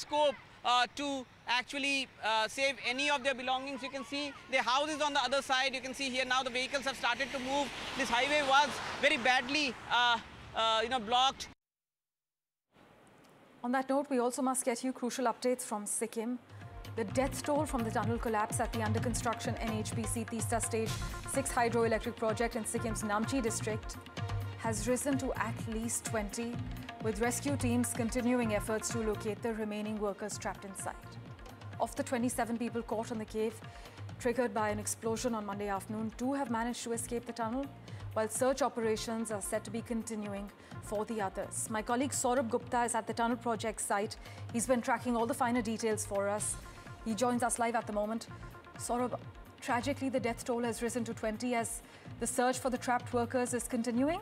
scope to actually save any of their belongings. You can see the house is on the other side. You can see here now the vehicles have started to move. This highway was very badly blocked. On that note, we also must get you crucial updates from Sikkim. The death toll from the tunnel collapse at the under construction NHPC Teesta Stage 6 hydroelectric project in Sikkim's Namchi district has risen to at least 20, with rescue teams continuing efforts to locate the remaining workers trapped inside. Of the 27 people caught in the cave triggered by an explosion on Monday afternoon, 2 have managed to escape the tunnel, while search operations are set to be continuing for the others. My colleague Saurabh Gupta is at the tunnel project site. He's been tracking all the finer details for us. He joins us live at the moment. Saurabh, tragically, the death toll has risen to 20 as the search for the trapped workers is continuing.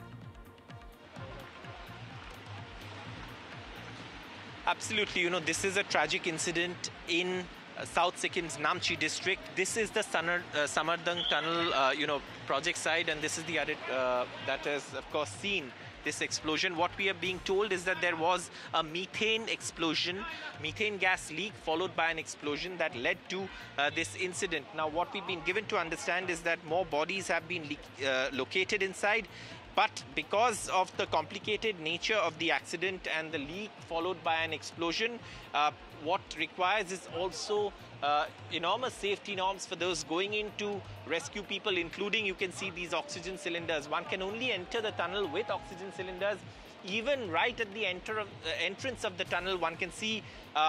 Absolutely. This is a tragic incident in South Sikkim's Namchi district. This is the Samardang tunnel, project site, and this is the edit that has, of course, seen this explosion. What we are being told is that there was a methane explosion, methane gas leak, followed by an explosion that led to this incident. Now, what we've been given to understand is that more bodies have been located inside. But because of the complicated nature of the accident and the leak followed by an explosion, what requires is also enormous safety norms for those going in to rescue people, including, you can see these oxygen cylinders. One can only enter the tunnel with oxygen cylinders. Even right at the entrance of the tunnel, one can see,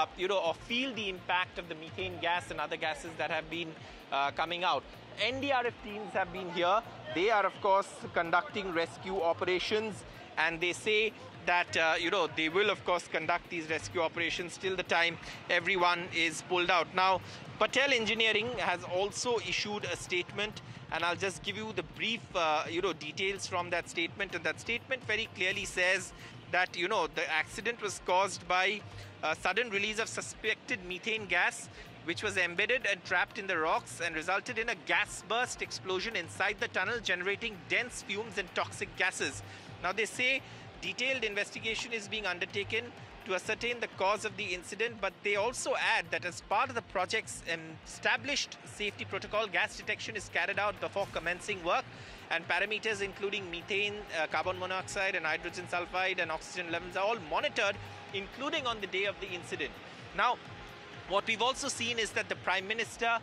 or feel the impact of the methane gas and other gases that have been coming out. NDRF teams have been here. They are, of course, conducting rescue operations, and they say that, they will, of course, conduct these rescue operations till the time everyone is pulled out. Now, Patel Engineering has also issued a statement, and I'll just give you the brief, details from that statement. And that statement very clearly says that, the accident was caused by a sudden release of suspected methane gas, which was embedded and trapped in the rocks and resulted in a gas burst explosion inside the tunnel, generating dense fumes and toxic gases. Now, they say detailed investigation is being undertaken to ascertain the cause of the incident, but they also add that as part of the project's established safety protocol, gas detection is carried out before commencing work, and parameters including methane, carbon monoxide and hydrogen sulfide and oxygen levels are all monitored, including on the day of the incident. Now, what we've also seen is that the Prime Minister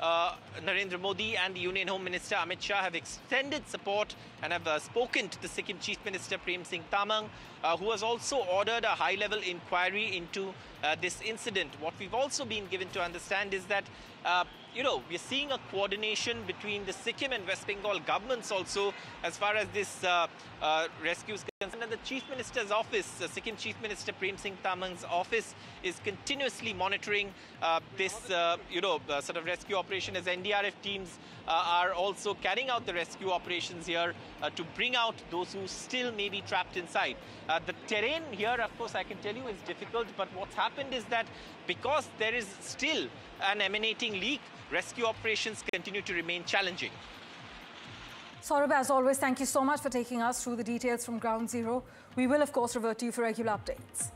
Narendra Modi and the Union Home Minister Amit Shah have extended support and have spoken to the Sikkim Chief Minister Prem Singh Tamang, who has also ordered a high-level inquiry into this incident. What we've also been given to understand is that, we're seeing a coordination between the Sikkim and West Bengal governments also as far as this rescue is concerned. And the Chief Minister's office, Sikkim Chief Minister Prem Singh Tamang's office, is continuously monitoring this, sort of rescue operation, as NDRF teams are also carrying out the rescue operations here to bring out those who still may be trapped inside. The terrain here, of course, I can tell you is difficult, but what's happened is that because there is still an emanating leak, rescue operations continue to remain challenging. Saurabh, as always, thank you so much for taking us through the details from Ground Zero. We will, of course, revert to you for regular updates.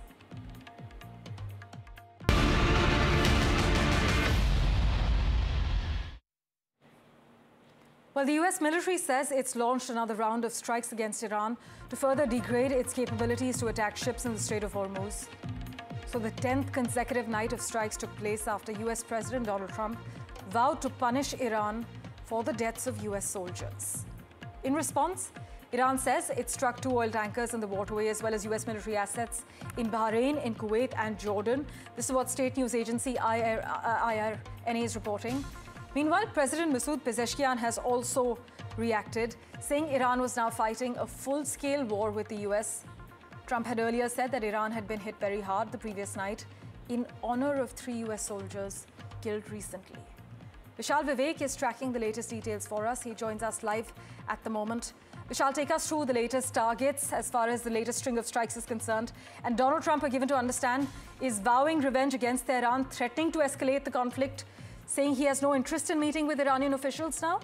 Well, the US military says it's launched another round of strikes against Iran to further degrade its capabilities to attack ships in the Strait of Hormuz. So the 10th consecutive night of strikes took place after US President Donald Trump vowed to punish Iran for the deaths of US soldiers. In response, Iran says it struck 2 oil tankers in the waterway as well as US military assets in Bahrain, in Kuwait and Jordan. This is what state news agency IRNA is reporting. Meanwhile, President Masoud Pezeshkian has also reacted, saying Iran was now fighting a full-scale war with the US. Trump had earlier said that Iran had been hit very hard the previous night in honor of 3 US soldiers killed recently. Vishal Vivek is tracking the latest details for us. He joins us live at the moment. Vishal, take us through the latest targets as far as the latest string of strikes is concerned. And Donald Trump, are given to understand, is vowing revenge against Tehran, threatening to escalate the conflict, saying he has no interest in meeting with Iranian officials now?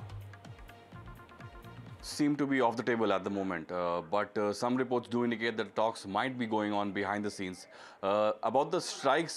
Seem to be off the table at the moment, but some reports do indicate that talks might be going on behind the scenes. About the strikes